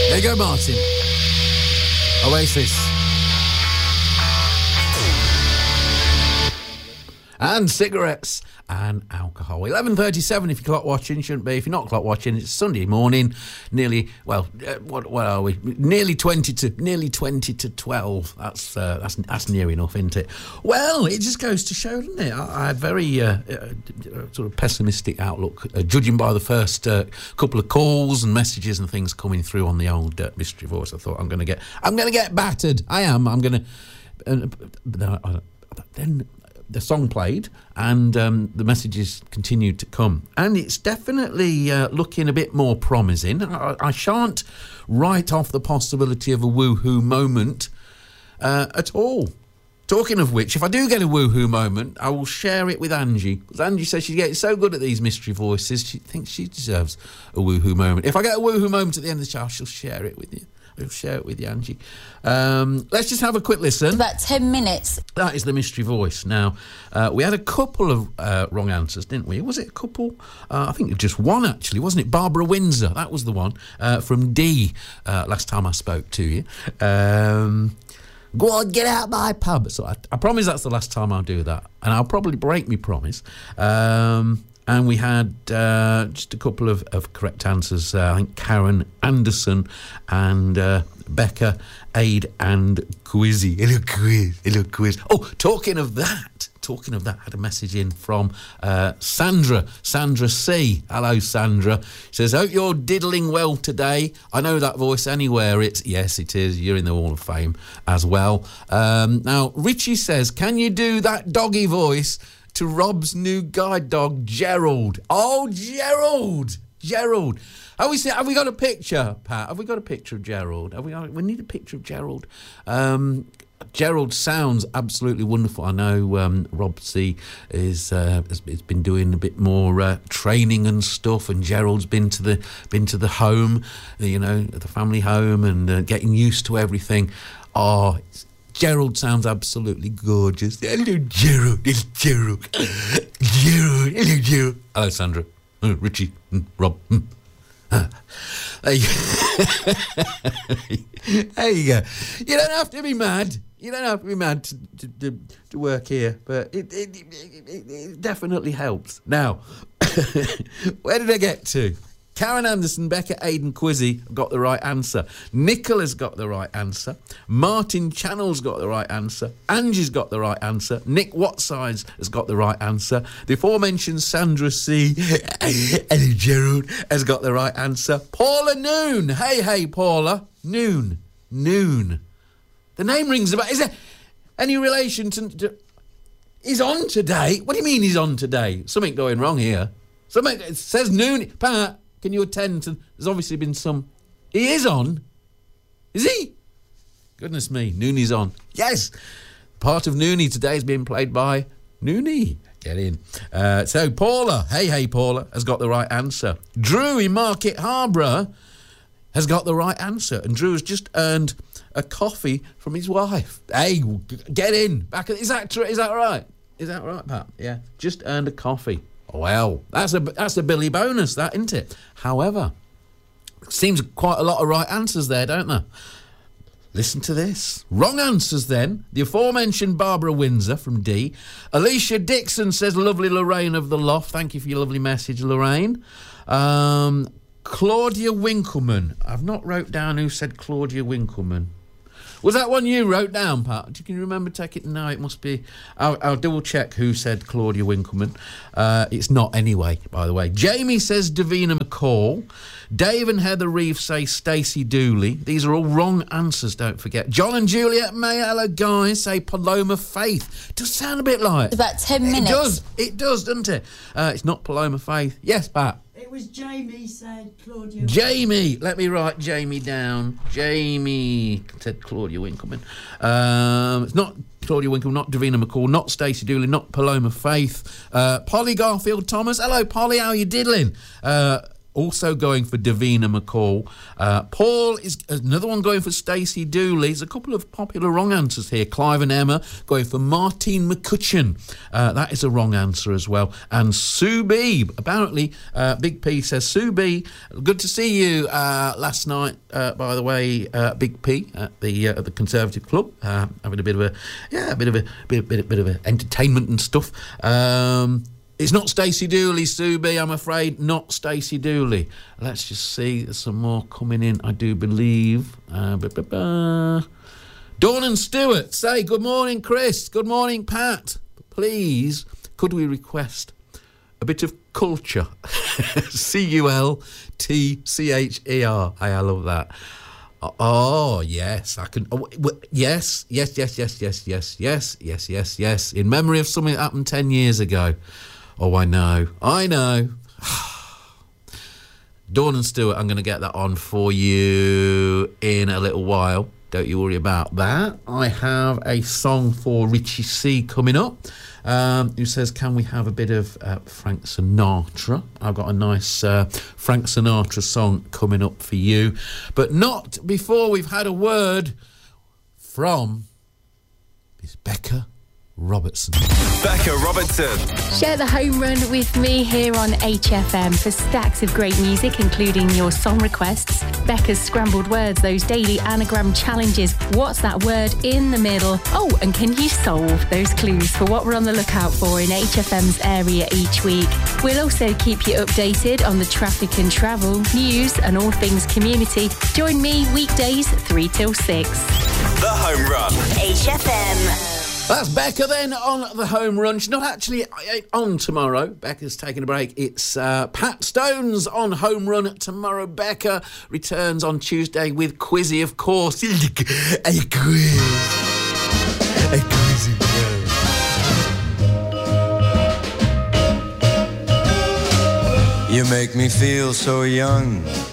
There you go, Martin. Oasis. And cigarettes and alcohol. 11:37 if you're clock watching, shouldn't be. If you're not clock watching, it's Sunday morning. Nearly, well, what are we? Nearly 20 to 12. That's near enough, isn't it? Well, it just goes to show, doesn't it? I had very sort of pessimistic outlook, judging by the first couple of calls and messages and things coming through on the old mystery voice. I thought I'm going to get battered. I am. I'm going to. Then the song played and the messages continued to come, and it's definitely looking a bit more promising. I shan't write off the possibility of a woohoo moment at all. Talking of which, if I do get a woohoo moment, I will share it with Angie, because Angie says she's getting so good at these mystery voices, she thinks she deserves a woohoo moment. If I get a woohoo moment at the end of the show, she'll share it with you. We'll share it with you, Angie. Let's just have a quick listen. About 10 minutes. That is the mystery voice. Now, we had a couple of wrong answers, didn't we? Was it a couple? I think just one, actually, wasn't it? Barbara Windsor, that was the one, from D, last time I spoke to you. Go on, get out my pub. So I promise that's the last time I'll do that. And I'll probably break my promise. And we had just a couple of correct answers. I think Karen Anderson and Becca, Aid and Quizzy. Hello, quiz. Oh, talking of that, I had a message in from Sandra C. Hello, Sandra. She says, hope you're diddling well today. I know that voice anywhere. Yes, it is. You're in the Hall of Fame as well. Now, Richie says, can you do that doggy voice to Rob's new guide dog, Gerald? Oh, Gerald. Have we got a picture, Pat? Have we got a picture of Gerald? We need a picture of Gerald. Gerald sounds absolutely wonderful. I know Rob C has been doing a bit more training and stuff, and Gerald's been to the home, the family home, and getting used to everything. Oh, Gerald sounds absolutely gorgeous. Hello, Gerald. Gerald. Hello, Gerald. Hello, Sandra. Richie. Rob. There you go. There you go. You don't have to be mad. You don't have to be mad to work here, but it definitely helps. Now, where did I get to? Karen Anderson, Becca, Aidan, Quizzy got the right answer. Nicola's got the right answer. Martin Channel's got the right answer. Angie's got the right answer. Nick Wattsides has got the right answer. The aforementioned Sandra C. and Gerald has got the right answer. Paula Noon. Hey, Paula. Noon. The name rings about. Is there any relation to... He's on today? What do you mean he's on today? Something going wrong here. It says Noon. Pat, can you attend to... There's obviously been some... He is on. Is he? Goodness me, Noonie's on. Yes! Part of Noonie today is being played by Noonie. Get in. So, Paula, hey, Paula, has got the right answer. Drew in Market Harborough has got the right answer. And Drew has just earned a coffee from his wife. Hey, get in. Is that right? Is that right, Pat? Yeah. Just earned a coffee. Well, that's a Billy bonus, that, isn't it? However, seems quite a lot of right answers there, don't there? Listen to this. Wrong answers then. The aforementioned Barbara Windsor from D. Alicia Dixon says, lovely Lorraine of the Loft. Thank you for your lovely message, Lorraine. Claudia Winkleman. I've not wrote down who said Claudia Winkleman. Was that one you wrote down, Pat? Can you remember taking it? No, it must be... I'll double-check who said Claudia Winkleman. It's not anyway, by the way. Jamie says Davina McCall. Dave and Heather Reeve say Stacey Dooley. These are all wrong answers, don't forget. John and Juliet May, hello, guys, say Paloma Faith. Does sound a bit like... It's about 10 minutes. It does, doesn't it? It's not Paloma Faith. Yes, Pat? It was Jamie said Claudia. Jamie, let me write Jamie down. Jamie said Claudia Winkleman. It's not Claudia Winkleman, not Davina McCall, not Stacey Dooley, not Paloma Faith. Polly Garfield Thomas. Hello, Polly, how are you diddling? also going for Davina McCall. Paul is another one going for Stacey Dooley. There's a couple of popular wrong answers here. Clive and Emma going for Martine McCutcheon. That is a wrong answer as well. And Sue B. Apparently, Big P says, Sue B, good to see you last night, by the way, Big P at the Conservative Club, having a bit of a entertainment and stuff. It's not Stacey Dooley, Sue B, I'm afraid. Not Stacey Dooley. Let's just see. There's some more coming in, I do believe. Dawn and Stewart say, good morning, Chris. Good morning, Pat. Please, could we request a bit of culture? Cultcher. I love that. Oh, yes, I can. Oh, yes. In memory of something that happened 10 years ago. Oh, I know. Dawn and Stewart, I'm going to get that on for you in a little while. Don't you worry about that. I have a song for Richie C coming up, who says, can we have a bit of Frank Sinatra? I've got a nice Frank Sinatra song coming up for you, but not before we've had a word from Miss Becca Robertson. Becca Robertson. Share the home run with me here on HFM for stacks of great music, including your song requests, Becca's scrambled words, those daily anagram challenges. What's that word in the middle? Oh, and can you solve those clues for what we're on the lookout for in HFM's area each week? We'll also keep you updated on the traffic and travel, news and all things community. Join me weekdays 3 till 6. The Home Run. HFM. That's Becca then on the home run. She's not actually on tomorrow. Becca's taking a break. It's Pat Stones on home run tomorrow. Becca returns on Tuesday with Quizzy, of course. A quiz. A Quizzy. You make me feel so young.